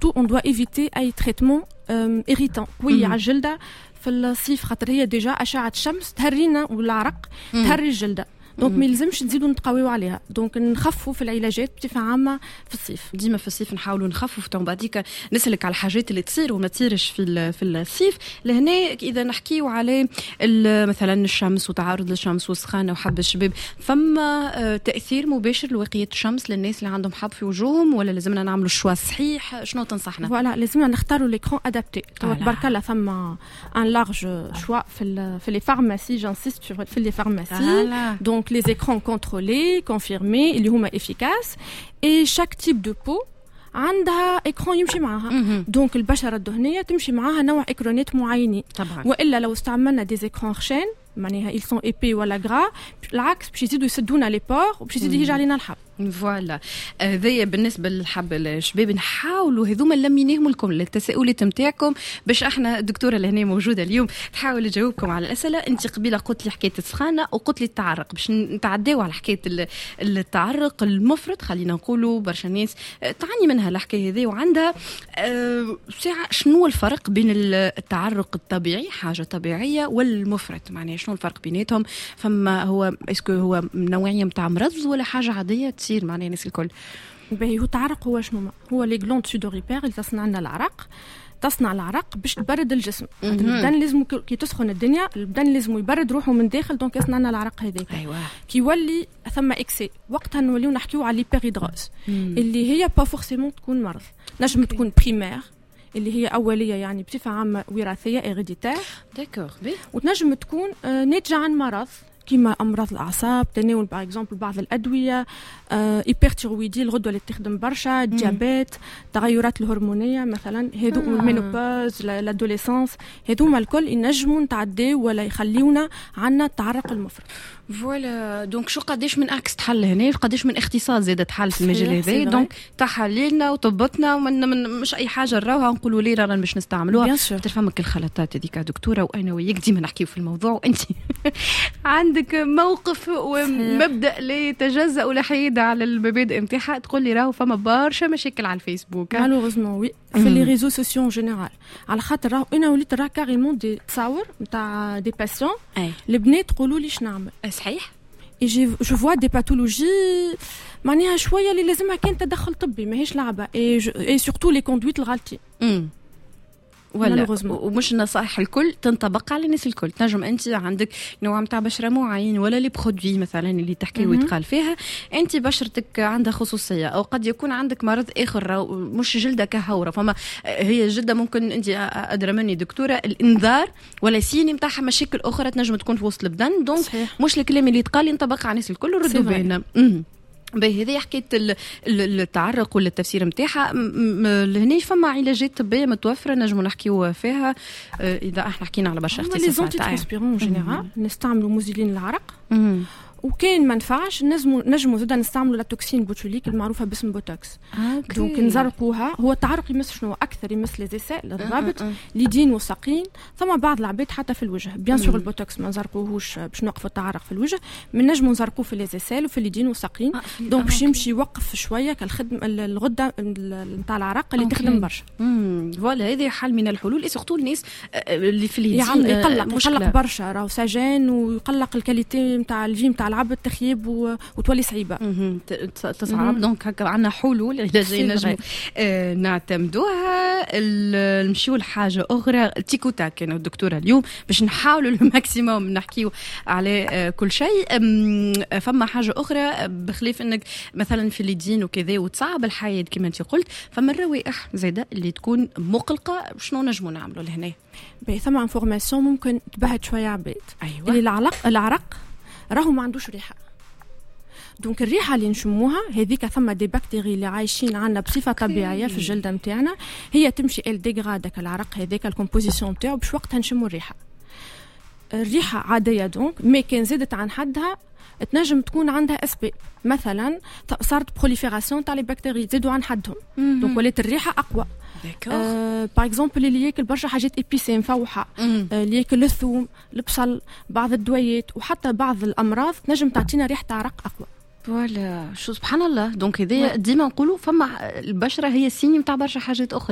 surtout on doit éviter أي traitement irritant قوي على الجلدة في الصيف، خاطر هي ديجا أشعة الشمس تهرينا والعرق تهري الجلدة. دونك ما يلزمش نزيدوا نتقويوا عليها، دونك نخفوا في العلاجات بصفه عامه في الصيف. ديما في الصيف نحاولوا نخفوا. تو بعديك نسالك على الحاجات اللي تصير وما تصيرش في الصيف. لهنا اذا نحكيوا على مثلا الشمس وتعرض للشمس والسخانه وحب الشباب، فما تاثير مباشر لوقايه الشمس للناس اللي عندهم حب في وجوههم، ولا لازمنا نعملوا الشوا صحيح؟ شنو تنصحنا؟ فوالا لازمنا نختاروا ليكرون ادابتي. تبارك الله ثم ان لارج شوا في لي فارماسي، جانسيست في لي فارماسي. Donc les écrans contrôlés, confirmés, اللي هما efficaces, et chaque type de peau عندها إكران يمشي معها. دونك البشرة الدهنية تمشي معها نوع إكرانات معينين طبعا. وإلا لو استعملنا دي إكران خشن معناها ils sont épais ولا gras، العكس باش يزيدوا يسدونا لي بور وباش يزيد يجي علينا الحب. فوالا هذايا بالنسبه للحب. الشباب نحاولوا هذوما نلميناهم لكم للتساؤلات نتاعكم، باش احنا الدكتوره اللي هنا موجوده اليوم تحاول تجاوبكم على الاسئله. انت قبيله قلت لي حكايه السخانه وقلت لي التعرق، باش نتعداو على حكايه التعرق المفرط. خلينا نقولوا برشا ناس تعاني منها الحكايه هذه وعندها ساعه. شنو الفرق بين التعرق الطبيعي حاجه طبيعيه والمفرط؟ معناها شنو الفرق بيناتهم؟ فما هو اسكو هو نوعيه نتاع مرض ولا حاجه عاديه تصير معناها الناس الكل؟ باهي هو التعرق هو شنو؟ هو لي غلوند سودوريبير اللي تصنع لنا العرق، تصنع العرق باش تبرد الجسم. البدن لازم كي تسخن الدنيا البدن لازم يبرد روحه من داخل، دونك يصنع لنا العرق هذاك. ايوه كي يولي ثم اكسي وقتها نوليو نحكيو على ليبيريدروز اللي هي با فورسيمون تكون مرض، نجم تكون بريمير اللي هي أولية يعني بصفة عامة وراثية إيريديتير. داكور. وتنجم تكون ناتجة عن مرض كيما أمراض الأعصاب، تناول باغ اكزومبل بعض الأدوية، إيبرتيرويدي الغدوة اللي تخدم برشا، ديابيت، تغيرات الهرمونية مثلا، هذو المينوبوز، الادوليسانس، هذوما الكل ينجموا نتعداو ولا يخليونا عنا التعرق المفرط. فوالا دونك شو قداش من اكس تحل هنا، قداش من اختصاص زادت حل في المجال هذا. دونك تحليلنا وطبتنا مش اي حاجه نراوها نقولوا لي رانا باش نستعملوها. تفهمك الخلطات هذيك دكتوره، وانا وياك ديما نحكيو في الموضوع، وانت عندك موقف ومبدا لا يتجزأ ولا حيد على المبادئ نتاعها. تقول لي راهو فما برشا مشاكل على الفيسبوك مالوغوزمون وي في لي ريزو سوسيو جينيرال، على خاطر راهو انا وليت راه كاريمون دي تصاور نتاع دي باسيون البنات تقولوا لي شنعمل. صحيح. جو فوا دي باثولوجي معناها شويه اللي لازمها كان تدخل طبي ماهيش لعبه، اي سورتو لي كوندويت الغلطين. ولا ومش النصائح الكل تنطبق على الناس الكل. تنجم انت عندك نوع نتاع بشره معين ولا لي برودوي مثلا اللي تحكي ويتقال فيها انت بشرتك عندها خصوصيه، او قد يكون عندك مرض اخر مش جلده كهوره. فما هي الجلده ممكن انت ادرى مني دكتوره الانذار ولا سيني نتاعها مشاكل اخرى تنجم تكون في وسط البدن. دونك مش الكلام اللي يتقال ينطبق على الناس الكل وردوا بالنا. هذه حكايه التعرق ولا التفسير نتاعها. لهنا فما علاجات طبيه متوفره نجموا نحكيو فيها اذا احنا حكينا على برشا اختصاصات. لي زونتي ترانسبيرون جينيرال نستعملوا مزيلين العرق، وكان ما نفعش نجموا زاد نستعملوا لا توكسين بوتوليك المعروفه باسم بوتوكس. دونك نزرقوها. هو التعرق يمس شنو اكثر؟ يمس لي زيساء الرابط اليدين والساقين. ثم بعض العباد حتى في الوجه بيان سور البوتوكس ما نزرقوهوش باش نوقفوا التعرق في الوجه، من نجموا نزرقوه في لي زيساء وفي اليدين والساقين. دونك باش يمشي يوقف شويه كالخدمه الغده نتاع العرق اللي تخدم برشا. فوالا هذه حل من الحلول. سورتو الناس اللي في اليدين يقلق برشا راهو سجان، ويقلق الكاليتي نتاع الفي نتاع العبد تخيب وتولي صعيبه تصعب. دونك هكا عندنا حلول علاجيه نجم نعتمدوها. نمشيو لحاجه اخرى تيكو تاك انا والدكتوره اليوم باش نحاولوا الماكسيموم نحكيو على كل شيء. فما حاجه اخرى بخلاف انك مثلا في اليدين وكذا وتصعب الحياه كما انت قلت، فما الروائح زاده اللي تكون مقلقه، شنو نجموا نعملوا لهنا؟ ثم انفورماسيون ممكن تبهت شويه عباد. أيوة. اللي العرق راهو ما عندوش ريحه. دونك الريحه اللي نشموها هذيك ثم دي بكتيري اللي عايشين عندنا بصفه طبيعيه في الجلده نتاعنا، هي تمشي ديغرادك العرق هذاك الكومبوزيسيون نتاعو باش وقتها نشموا الريحه. الريحه عاديه دونك مي كان زادت عن حدها تنجم تكون عندها اسباب، مثلا صارت بروليفيراسيون تاع لي بكتيري زادوا عن حدهم، دونك ولات الريحه اقوى. باغ اكزومبل اللي ياكل برشا حاجات ايبيسي مفوحه، اللي ياكل الثوم، البصل، بعض الدويات، وحتى بعض الامراض تنجم تعطينا ريحه عرق اقوى. فوالا شو سبحان الله. دونك هذه ديما نقولوا فما البشره هي السيني نتاع برشا حاجات اخرى.